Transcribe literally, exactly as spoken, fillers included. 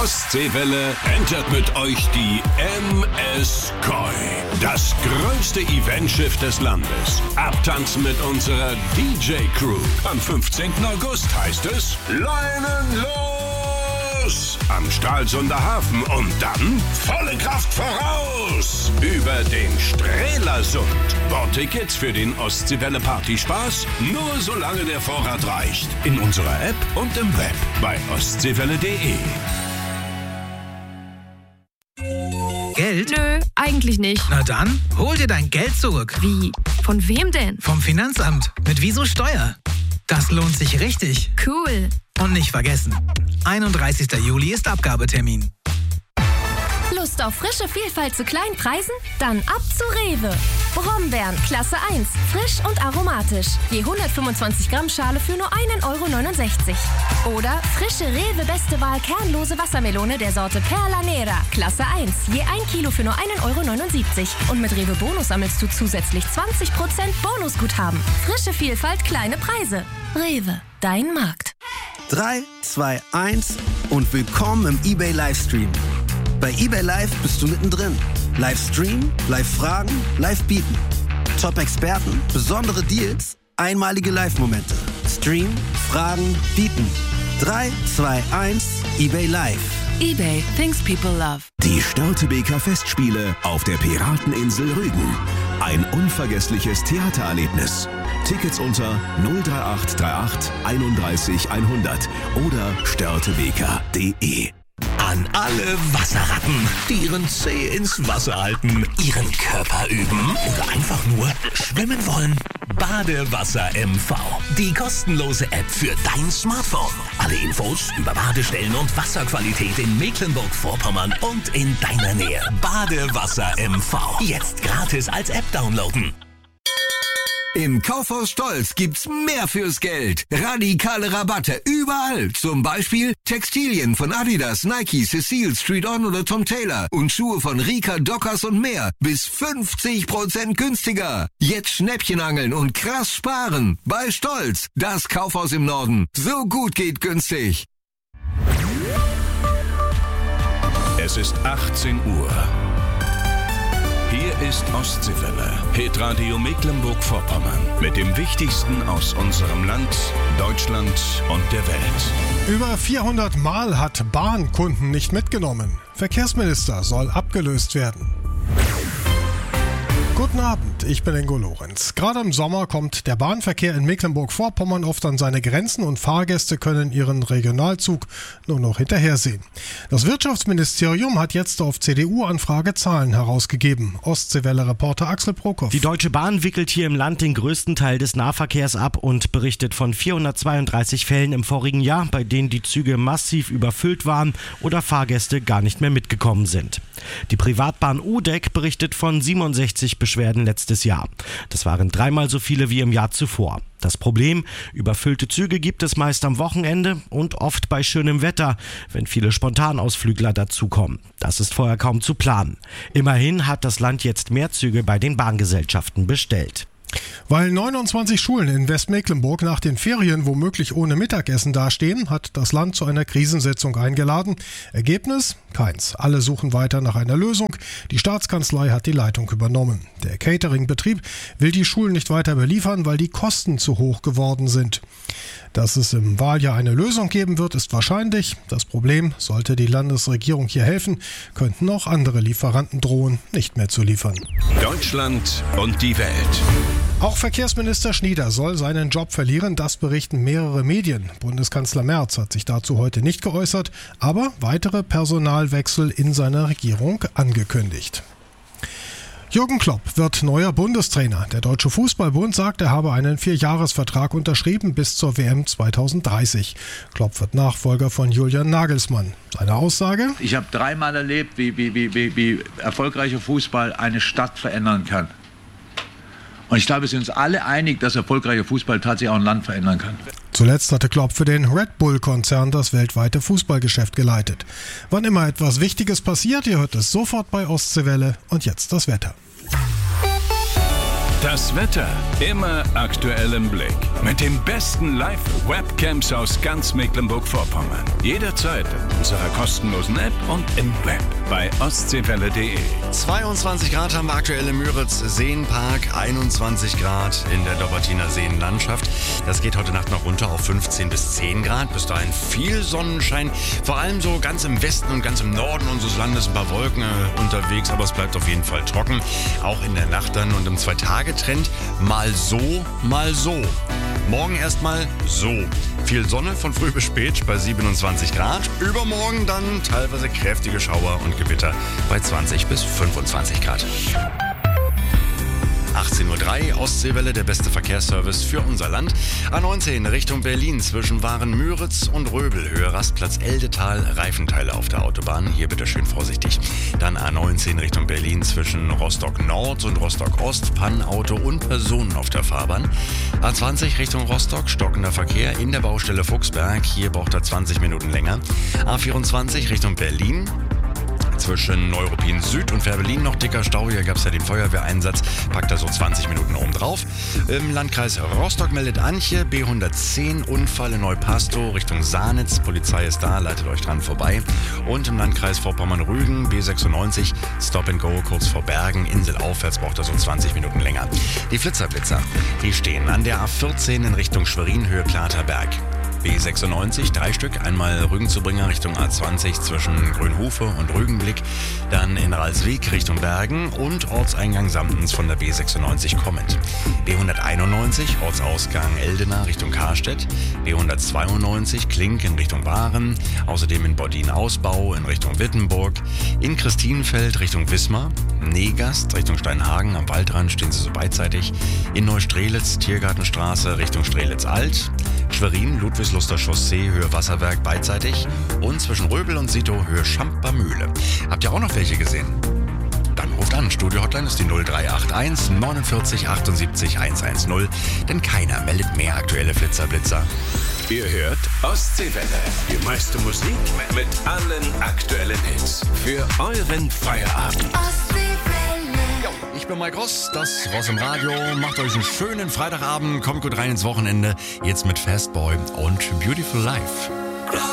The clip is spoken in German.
Ostseewelle entert mit euch die M S Koi. Das größte Eventschiff des Landes. Abtanzen mit unserer D J-Crew. Am fünfzehnten August heißt es Leinen los! Am Stralsunder Hafen und dann volle Kraft voraus! Über den Strelasund. Bordtickets für den Ostseewelle Partyspaß nur solange der Vorrat reicht. In unserer App und im Web bei ostseewelle punkt de. Geld? Nö, eigentlich nicht. Na dann, hol dir dein Geld zurück. Wie? Von wem denn? Vom Finanzamt. Mit Wieso Steuer. Das lohnt sich richtig. Cool. Und nicht vergessen, einunddreißigster Juli ist Abgabetermin. Lust auf frische Vielfalt zu kleinen Preisen? Dann ab zu Rewe. Brombeeren, Klasse eins, frisch und aromatisch. Je hundertfünfundzwanzig Gramm Schale für nur einen Euro neunundsechzig. Oder frische Rewe Beste Wahl kernlose Wassermelone der Sorte Perla Nera, Klasse eins. Je ein Kilo für nur einen Euro neunundsiebzig. Und mit Rewe Bonus sammelst du zusätzlich zwanzig Prozent Bonusguthaben. Frische Vielfalt, kleine Preise. Rewe, dein Markt. drei, zwei, eins und willkommen im eBay Livestream. Bei eBay Live bist du mittendrin. Livestream, Live-Fragen, Live-Bieten. Top-Experten, besondere Deals, einmalige Live-Momente. Stream, Fragen, Bieten. drei, zwei, eins, eBay Live. eBay, things people love. Die Störtebeker Festspiele auf der Pirateninsel Rügen. Ein unvergessliches Theatererlebnis. Tickets unter null drei acht drei acht einunddreißig hundert oder störtebeker punkt de. An alle Wasserratten, die ihren Zeh ins Wasser halten, ihren Körper üben oder einfach nur schwimmen wollen. Badewasser M V. Die kostenlose App für dein Smartphone. Alle Infos über Badestellen und Wasserqualität in Mecklenburg-Vorpommern und in deiner Nähe. Badewasser M V. Jetzt gratis als App downloaden. Im Kaufhaus Stolz gibt's mehr fürs Geld. Radikale Rabatte überall. Zum Beispiel Textilien von Adidas, Nike, Cecile, Street On oder Tom Taylor. Und Schuhe von Rika, Dockers und mehr. Bis fünfzig Prozent günstiger. Jetzt Schnäppchen angeln und krass sparen. Bei Stolz. Das Kaufhaus im Norden. So gut geht günstig. Es ist achtzehn Uhr. Hier ist Ostseewelle, Hitradio Mecklenburg-Vorpommern. Mit dem Wichtigsten aus unserem Land, Deutschland und der Welt. Über vierhundert Mal hat Bahn Kunden nicht mitgenommen. Verkehrsminister soll abgelöst werden. Guten Abend, ich bin Ingo Lorenz. Gerade im Sommer kommt der Bahnverkehr in Mecklenburg-Vorpommern oft an seine Grenzen und Fahrgäste können ihren Regionalzug nur noch hinterhersehen. Das Wirtschaftsministerium hat jetzt auf C D U-Anfrage Zahlen herausgegeben. Ostseewelle-Reporter Axel Prokop. Die Deutsche Bahn wickelt hier im Land den größten Teil des Nahverkehrs ab und berichtet von vierhundertzweiunddreißig Fällen im vorigen Jahr, bei denen die Züge massiv überfüllt waren oder Fahrgäste gar nicht mehr mitgekommen sind. Die Privatbahn U D E C berichtet von siebenundsechzig Beschwerden letztes Jahr. Das waren dreimal so viele wie im Jahr zuvor. Das Problem, überfüllte Züge gibt es meist am Wochenende und oft bei schönem Wetter, wenn viele Spontanausflügler dazukommen. Das ist vorher kaum zu planen. Immerhin hat das Land jetzt mehr Züge bei den Bahngesellschaften bestellt. Weil neunundzwanzig Schulen in Westmecklenburg nach den Ferien womöglich ohne Mittagessen dastehen, hat das Land zu einer Krisensitzung eingeladen. Ergebnis? Keins. Alle suchen weiter nach einer Lösung. Die Staatskanzlei hat die Leitung übernommen. Der Catering-Betrieb will die Schulen nicht weiter beliefern, weil die Kosten zu hoch geworden sind. Dass es im Wahljahr eine Lösung geben wird, ist wahrscheinlich. Das Problem, sollte die Landesregierung hier helfen, könnten auch andere Lieferanten drohen, nicht mehr zu liefern. Deutschland und die Welt. Auch Verkehrsminister Schnieder soll seinen Job verlieren, das berichten mehrere Medien. Bundeskanzler Merz hat sich dazu heute nicht geäußert, aber weitere Personalwechsel in seiner Regierung angekündigt. Jürgen Klopp wird neuer Bundestrainer. Der Deutsche Fußballbund sagt, er habe einen Vierjahresvertrag unterschrieben bis zur W M zweitausenddreißig. Klopp wird Nachfolger von Julian Nagelsmann. Seine Aussage? Ich habe dreimal erlebt, wie, wie, wie, wie, wie erfolgreicher Fußball eine Stadt verändern kann. Und ich glaube, wir sind uns alle einig, dass erfolgreicher Fußball tatsächlich auch ein Land verändern kann. Zuletzt hatte Klopp für den Red Bull-Konzern das weltweite Fußballgeschäft geleitet. Wann immer etwas Wichtiges passiert, ihr hört es sofort bei Ostseewelle. Und jetzt das Wetter. Das Wetter immer aktuell im Blick. Mit den besten Live-Webcams aus ganz Mecklenburg-Vorpommern. Jederzeit in unserer kostenlosen App und im Web bei ostseewelle punkt de. zweiundzwanzig Grad haben wir aktuell im Müritz Seenpark, einundzwanzig Grad in der Dobbertiner Seenlandschaft. Das geht heute Nacht noch runter auf fünfzehn bis zehn Grad. Bis dahin viel Sonnenschein, vor allem so ganz im Westen und ganz im Norden unseres Landes ein paar Wolken äh, unterwegs, aber es bleibt auf jeden Fall trocken. Auch in der Nacht dann und im Zwei-Tage-Trend mal so, mal so. Morgen erstmal so. Viel Sonne von früh bis spät bei siebenundzwanzig Grad. Übermorgen dann teilweise kräftige Schauer und Gewitter bei zwanzig bis fünfundzwanzig Grad. achtzehn Uhr drei, Ostseewelle, der beste Verkehrsservice für unser Land. A neunzehn Richtung Berlin zwischen Waren-Müritz und Röbel, Höhe Rastplatz Eldetal, Reifenteile auf der Autobahn. Hier bitte schön vorsichtig. Dann A neunzehn Richtung Berlin zwischen Rostock-Nord und Rostock-Ost, Pannauto und Personen auf der Fahrbahn. A zwanzig Richtung Rostock, stockender Verkehr in der Baustelle Fuchsberg. Hier braucht er zwanzig Minuten länger. A vierundzwanzig Richtung Berlin. Zwischen Neuruppin Süd und Fährberlin noch dicker Stau. Hier gab es ja den Feuerwehreinsatz. Packt da so zwanzig Minuten oben drauf. Im Landkreis Rostock meldet Antje. B hundertzehn Unfall in Neupastow Richtung Sahnitz. Polizei ist da, leitet euch dran vorbei. Und im Landkreis Vorpommern-Rügen B sechsundneunzig Stop and Go kurz vor Bergen. Insel aufwärts braucht er so zwanzig Minuten länger. Die Flitzer-Blitzer, die stehen an der A vierzehn in Richtung Schwerin, Höhe Platerberg. B sechsundneunzig, drei Stück, einmal Rügenzubringer Richtung A zwanzig zwischen Grünhufe und Rügenblick, dann in Ralswiek Richtung Bergen und Ortseingang Samtens von der B sechsundneunzig kommend. B hunderteinundneunzig, Ortsausgang Eldena Richtung Karstedt, B hundertzweiundneunzig, Klink in Richtung Waren, außerdem in Bodin Ausbau in Richtung Wittenburg, in Christinenfeld Richtung Wismar, Negast Richtung Steinhagen am Waldrand stehen sie so beidseitig, in Neustrelitz Tiergartenstraße Richtung Strelitz-Alt, Schwerin Ludwigsluster Chaussee Höhe Wasserwerk beidseitig und zwischen Röbel und Sito Höhe Schamper-Mühle. Habt ihr auch noch welche gesehen? Dann ruft an. Studio-Hotline ist die null drei acht eins neunundvierzig achtundsiebzig hundertzehn, denn keiner meldet mehr aktuelle Flitzer-Blitzer. Ihr hört Ostseewelle. Die meiste Musik mit allen aktuellen Hits. Für euren Feierabend. Ich bin Mike Ross, das war's im Radio. Macht euch einen schönen Freitagabend, kommt gut rein ins Wochenende. Jetzt mit Fastboy und Beautiful Life.